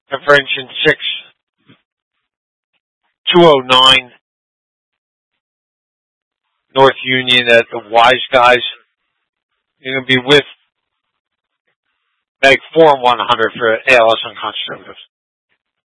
Convention 6209 North Union at the Wise Guys. You're going to be with Meg Form 100 for ALS Unconscious Derivatives.